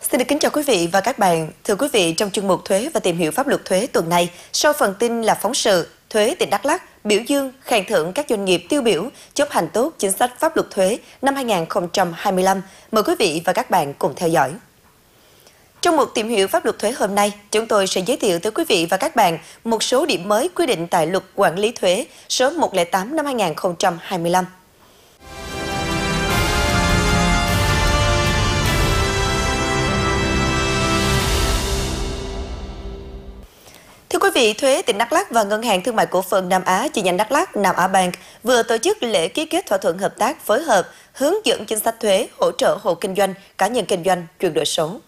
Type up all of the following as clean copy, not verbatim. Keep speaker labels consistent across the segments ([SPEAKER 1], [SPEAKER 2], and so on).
[SPEAKER 1] Xin được kính chào quý vị và các bạn. Thưa quý vị, trong chuyên mục Thuế và tìm hiểu pháp luật thuế tuần này, sau phần tin là phóng sự Thuế tỉnh Đắk Lắk biểu dương khen thưởng các doanh nghiệp tiêu biểu chấp hành tốt chính sách pháp luật thuế năm 2025. Mời quý vị và các bạn cùng theo dõi. Trong mục tìm hiểu pháp luật thuế hôm nay, chúng tôi sẽ giới thiệu tới quý vị và các bạn một số điểm mới quy định tại Luật Quản lý thuế số 108 năm 2025. Thưa quý vị, Thuế tỉnh Đắk Lắk và Ngân hàng Thương mại Cổ phần Nam Á chi nhánh Đắk Lắk Nam Á Bank vừa tổ chức lễ ký kết thỏa thuận hợp tác phối hợp hướng dẫn chính sách thuế hỗ trợ hộ kinh doanh, cá nhân kinh doanh chuyển đổi số.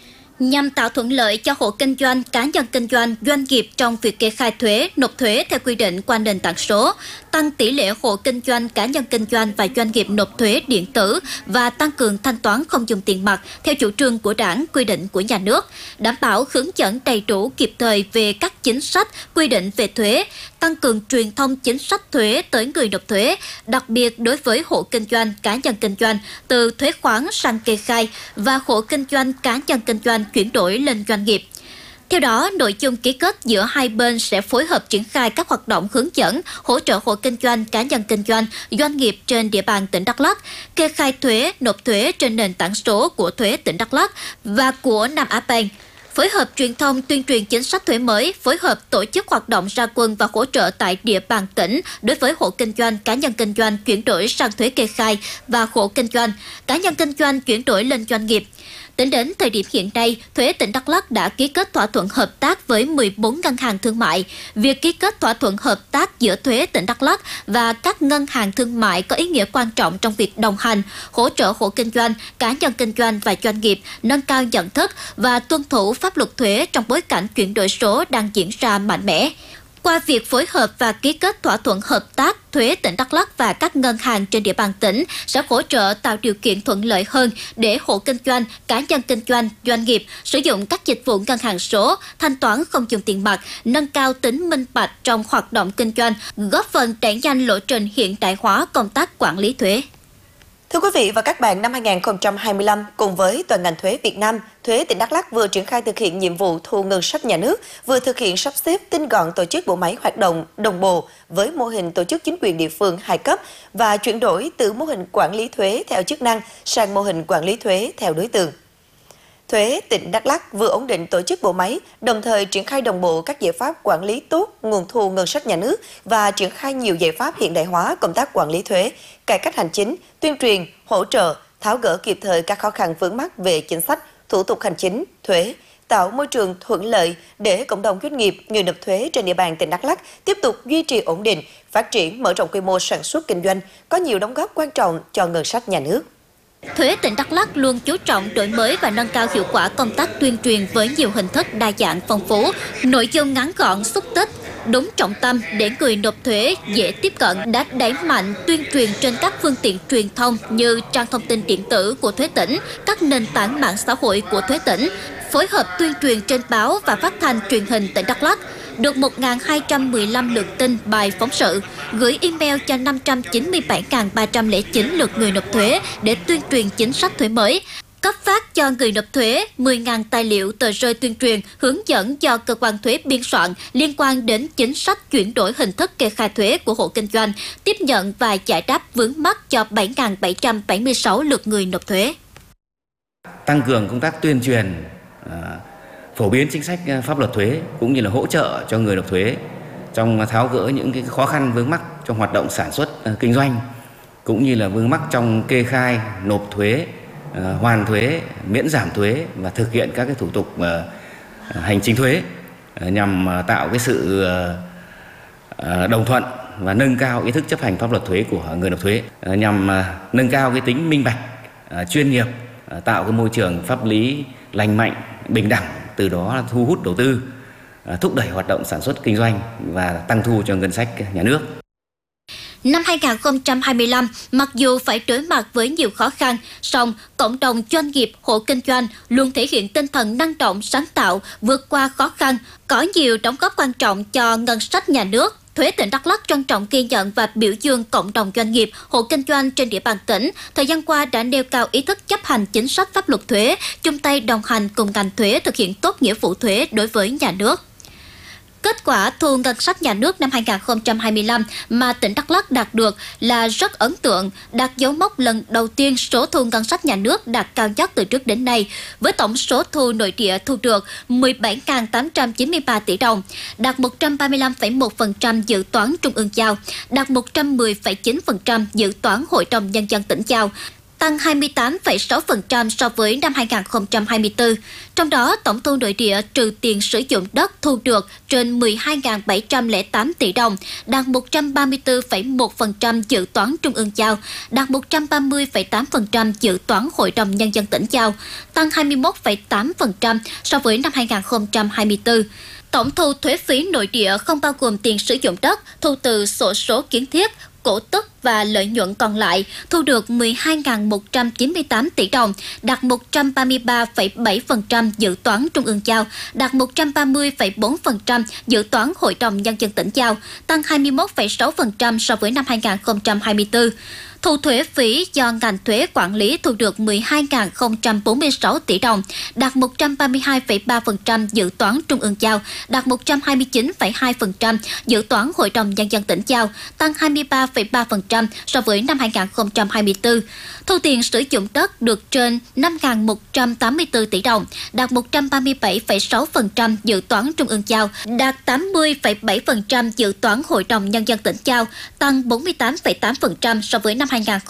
[SPEAKER 2] Nhằm tạo thuận lợi cho hộ kinh doanh, cá nhân kinh doanh, doanh nghiệp trong việc kê khai thuế, nộp thuế theo quy định qua nền tảng số, tăng tỷ lệ hộ kinh doanh, cá nhân kinh doanh và doanh nghiệp nộp thuế điện tử và tăng cường thanh toán không dùng tiền mặt theo chủ trương của Đảng, quy định của nhà nước, đảm bảo hướng dẫn đầy đủ kịp thời về các chính sách, quy định về thuế, tăng cường truyền thông chính sách thuế tới người nộp thuế, đặc biệt đối với hộ kinh doanh, cá nhân kinh doanh, từ thuế khoán sang kê khai và hộ kinh doanh, cá nhân kinh doanh chuyển đổi lên doanh nghiệp. Theo đó, nội dung ký kết giữa hai bên sẽ phối hợp triển khai các hoạt động hướng dẫn, hỗ trợ hộ kinh doanh, cá nhân kinh doanh, doanh nghiệp trên địa bàn tỉnh Đắk Lắk, kê khai thuế, nộp thuế trên nền tảng số của Thuế tỉnh Đắk Lắk và của Nam Á Bank. Phối hợp truyền thông tuyên truyền chính sách thuế mới, phối hợp tổ chức hoạt động ra quân và hỗ trợ tại địa bàn tỉnh đối với hộ kinh doanh, cá nhân kinh doanh chuyển đổi sang thuế kê khai và hộ kinh doanh, cá nhân kinh doanh chuyển đổi lên doanh nghiệp. Tính đến thời điểm hiện nay, Thuế tỉnh Đắk Lắk đã ký kết thỏa thuận hợp tác với 14 ngân hàng thương mại. Việc ký kết thỏa thuận hợp tác giữa Thuế tỉnh Đắk Lắk và các ngân hàng thương mại có ý nghĩa quan trọng trong việc đồng hành, hỗ trợ hộ kinh doanh, cá nhân kinh doanh và doanh nghiệp nâng cao nhận thức và tuân thủ pháp luật thuế trong bối cảnh chuyển đổi số đang diễn ra mạnh mẽ. Qua việc phối hợp và ký kết thỏa thuận hợp tác, Thuế tỉnh Đắk Lắk và các ngân hàng trên địa bàn tỉnh sẽ hỗ trợ tạo điều kiện thuận lợi hơn để hộ kinh doanh, cá nhân kinh doanh, doanh nghiệp sử dụng các dịch vụ ngân hàng số, thanh toán không dùng tiền mặt, nâng cao tính minh bạch trong hoạt động kinh doanh, góp phần đẩy nhanh lộ trình hiện đại hóa công tác quản lý thuế.
[SPEAKER 1] Thưa quý vị và các bạn, năm 2025, cùng với Toàn ngành thuế Việt Nam, Thuế tỉnh Đắk Lắk vừa triển khai thực hiện nhiệm vụ thu ngân sách nhà nước, vừa thực hiện sắp xếp tinh gọn tổ chức bộ máy hoạt động đồng bộ với mô hình tổ chức chính quyền địa phương hai cấp và chuyển đổi từ mô hình quản lý thuế theo chức năng sang mô hình quản lý thuế theo đối tượng. Thuế tỉnh Đắk Lắk vừa ổn định tổ chức bộ máy, đồng thời triển khai đồng bộ các giải pháp quản lý tốt nguồn thu ngân sách nhà nước và triển khai nhiều giải pháp hiện đại hóa công tác quản lý thuế, cải cách hành chính, tuyên truyền, hỗ trợ, tháo gỡ kịp thời các khó khăn vướng mắc về chính sách, thủ tục hành chính, thuế, tạo môi trường thuận lợi để cộng đồng doanh nghiệp, người nộp thuế trên địa bàn tỉnh Đắk Lắk tiếp tục duy trì ổn định, phát triển mở rộng quy mô sản xuất kinh doanh, có nhiều đóng góp quan trọng cho ngân sách nhà nước.
[SPEAKER 2] Thuế tỉnh Đắk Lắk luôn chú trọng đổi mới và nâng cao hiệu quả công tác tuyên truyền với nhiều hình thức đa dạng phong phú, nội dung ngắn gọn, xúc tích, đúng trọng tâm để người nộp thuế dễ tiếp cận, đã đẩy mạnh tuyên truyền trên các phương tiện truyền thông như trang thông tin điện tử của Thuế tỉnh, các nền tảng mạng xã hội của Thuế tỉnh, phối hợp tuyên truyền trên báo và phát thanh truyền hình tỉnh Đắk Lắk. Được 1.215 lượt tin, bài phóng sự, gửi email cho 597.309 lượt người nộp thuế để tuyên truyền chính sách thuế mới. Cấp phát cho người nộp thuế 10.000 tài liệu tờ rơi tuyên truyền, hướng dẫn do cơ quan thuế biên soạn liên quan đến chính sách chuyển đổi hình thức kê khai thuế của hộ kinh doanh, tiếp nhận và giải đáp vướng mắc cho 7.776 lượt người nộp thuế.
[SPEAKER 3] Tăng cường công tác tuyên truyền, phổ biến chính sách pháp luật thuế cũng như là hỗ trợ cho người nộp thuế trong tháo gỡ những cái khó khăn vướng mắc trong hoạt động sản xuất kinh doanh, cũng như là vướng mắc trong kê khai, nộp thuế, hoàn thuế, miễn giảm thuế và thực hiện các cái thủ tục hành chính thuế nhằm tạo cái sự đồng thuận và nâng cao ý thức chấp hành pháp luật thuế của người nộp thuế, nhằm nâng cao cái tính minh bạch, chuyên nghiệp, tạo cái môi trường pháp lý lành mạnh, bình đẳng, từ đó thu hút đầu tư, thúc đẩy hoạt động sản xuất kinh doanh và tăng thu cho ngân sách nhà nước.
[SPEAKER 2] Năm 2025, mặc dù phải đối mặt với nhiều khó khăn, song cộng đồng doanh nghiệp, hộ kinh doanh luôn thể hiện tinh thần năng động, sáng tạo, vượt qua khó khăn, có nhiều đóng góp quan trọng cho ngân sách nhà nước. thuế tỉnh Đắk Lắk trân trọng ghi nhận và biểu dương cộng đồng doanh nghiệp, hộ kinh doanh trên địa bàn tỉnh thời gian qua đã nêu cao ý thức chấp hành chính sách pháp luật thuế, chung tay đồng hành cùng ngành thuế thực hiện tốt nghĩa vụ thuế đối với nhà nước. Kết quả thu ngân sách nhà nước năm 2025 mà tỉnh Đắk Lắk đạt được là rất ấn tượng, đạt dấu mốc lần đầu tiên số thu ngân sách nhà nước đạt cao nhất từ trước đến nay, với tổng số thu nội địa thu được 17.893 tỷ đồng, đạt 135,1% dự toán trung ương giao, đạt 110,9% dự toán Hội đồng Nhân dân tỉnh giao, tăng 28,6% so với năm 2024. Trong đó, tổng thu nội địa trừ tiền sử dụng đất thu được trên 12.708 tỷ đồng, đạt 134,1% dự toán trung ương giao, đạt 130,8% dự toán Hội đồng Nhân dân tỉnh giao, tăng 21,8% so với năm 2024. Tổng thu thuế phí nội địa không bao gồm tiền sử dụng đất, thu từ sổ số kiến thiết, cổ tức và lợi nhuận còn lại thu được 12.198 tỷ đồng, đạt 133,7% dự toán trung ương giao, đạt 130,4% dự toán Hội đồng Nhân dân tỉnh giao, tăng 21,6% so với năm 2024. Thu thuế phí do ngành thuế quản lý thu được 12.046 tỷ đồng, đạt 132,3% dự toán trung ương giao, đạt 129,2% dự toán Hội đồng Nhân dân tỉnh giao, tăng 23,3% so với năm 2024. Thu tiền sử dụng đất được trên 5.184 tỷ đồng, đạt 137,6% dự toán trung ương giao, đạt 80,7% dự toán Hội đồng Nhân dân tỉnh giao, tăng 48,8% so với năm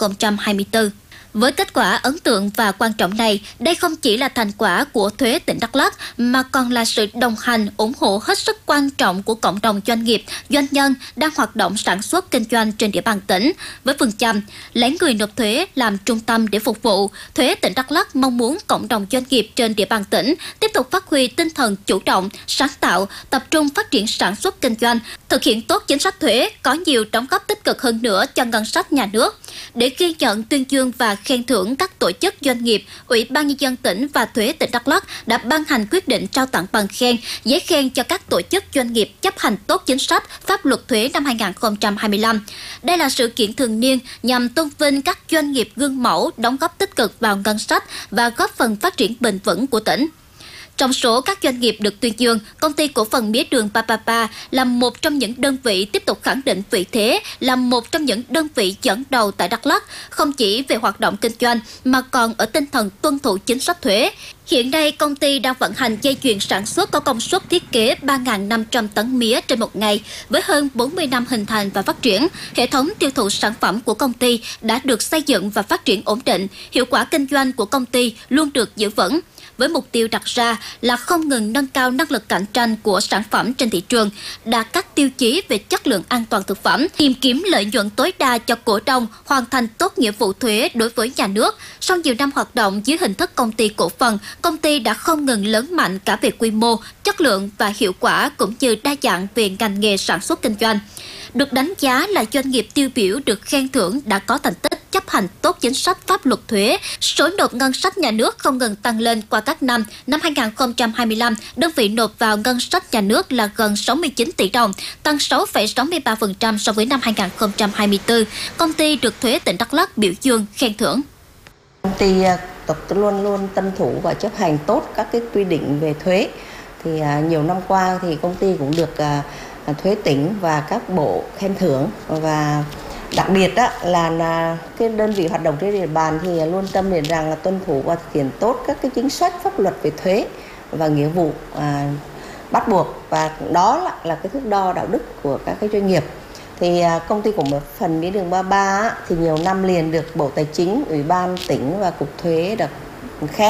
[SPEAKER 2] 2024. Với kết quả ấn tượng và quan trọng này, đây không chỉ là thành quả của thuế tỉnh Đắk Lắk mà còn là sự đồng hành, ủng hộ hết sức quan trọng của cộng đồng doanh nghiệp, doanh nhân đang hoạt động sản xuất kinh doanh trên địa bàn tỉnh. Với phương châm lấy người nộp thuế làm trung tâm để phục vụ, thuế tỉnh Đắk Lắk mong muốn cộng đồng doanh nghiệp trên địa bàn tỉnh tiếp tục phát huy tinh thần chủ động, sáng tạo, tập trung phát triển sản xuất kinh doanh, thực hiện tốt chính sách thuế, có nhiều đóng góp tích cực hơn nữa cho ngân sách nhà nước. Để ghi nhận, tuyên dương và khen thưởng các tổ chức doanh nghiệp, Ủy ban Nhân dân tỉnh và thuế tỉnh Đắk Lắk đã ban hành quyết định trao tặng bằng khen, giấy khen cho các tổ chức doanh nghiệp chấp hành tốt chính sách pháp luật thuế năm 2025. Đây là sự kiện thường niên nhằm tôn vinh các doanh nghiệp gương mẫu, đóng góp tích cực vào ngân sách và góp phần phát triển bền vững của tỉnh. Trong số các doanh nghiệp được tuyên dương, Công ty cổ phần mía đường Papapa là một trong những đơn vị tiếp tục khẳng định vị thế là một trong những đơn vị dẫn đầu tại Đắk Lắk, không chỉ về hoạt động kinh doanh mà còn ở tinh thần tuân thủ chính sách thuế. Hiện nay, công ty đang vận hành dây chuyền sản xuất có công suất thiết kế 3.500 tấn mía trên một ngày. Với hơn 40 năm hình thành và phát triển, hệ thống tiêu thụ sản phẩm của công ty đã được xây dựng và phát triển ổn định. Hiệu quả kinh doanh của công ty luôn được giữ vững, với mục tiêu đặt ra là không ngừng nâng cao năng lực cạnh tranh của sản phẩm trên thị trường, đạt các tiêu chí về chất lượng an toàn thực phẩm, tìm kiếm lợi nhuận tối đa cho cổ đông, hoàn thành tốt nghĩa vụ thuế đối với nhà nước. Sau nhiều năm hoạt động dưới hình thức công ty cổ phần, công ty đã không ngừng lớn mạnh cả về quy mô, chất lượng và hiệu quả cũng như đa dạng về ngành nghề sản xuất kinh doanh. Được đánh giá là doanh nghiệp tiêu biểu được khen thưởng đã có thành tích chấp hành tốt chính sách pháp luật thuế, số nộp ngân sách nhà nước không ngừng tăng lên qua các năm. Năm 2025, đơn vị nộp vào ngân sách nhà nước là gần 69 tỷ đồng, tăng 6,63% so với năm 2024. Công ty được thuế tỉnh Đắk Lắk biểu dương khen thưởng.
[SPEAKER 4] Công ty luôn luôn tuân thủ và chấp hành tốt các cái quy định về thuế. Thì nhiều năm qua thì công ty cũng được thuế tỉnh và các bộ khen thưởng, và đặc biệt là cái đơn vị hoạt động trên địa bàn thì luôn tâm niệm rằng là tuân thủ và thực hiện tốt các cái chính sách pháp luật về thuế và nghĩa vụ bắt buộc, và đó là cái thước đo đạo đức của các cái doanh nghiệp. Thì công ty cổ phần mía đường Ba Ba thì nhiều năm liền được Bộ Tài chính, Ủy ban tỉnh và Cục Thuế được khen.